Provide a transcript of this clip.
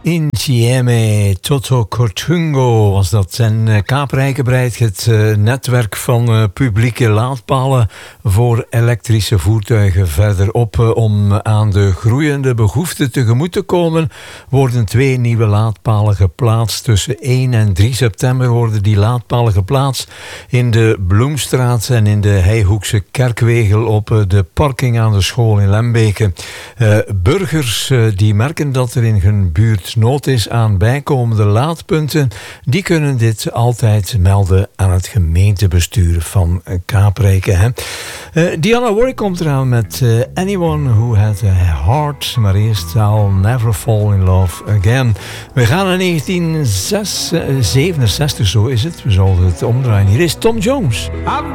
Insieme Toto Cortungo was dat. En Kaaprijke breidt het netwerk van publieke laadpalen voor elektrische voertuigen verder op. Om aan de groeiende behoefte tegemoet te komen, worden 2 nieuwe laadpalen geplaatst. Tussen 1 en 3 september worden die laadpalen geplaatst in de Bloemstraat en in de Heihoekse Kerkwegel op de parking aan de school in Lembeke. Burgers die merken dat er in hun buurt nood is aan bijkomende laadpunten, die kunnen dit altijd melden aan het gemeentebestuur van Kaaprijke. Diana Warwick komt eraan met Anyone Who Had a Heart, maar eerst I'll Never Fall in Love Again. We gaan naar 1967, zo is het. We zullen het omdraaien. Hier is Tom Jones. I've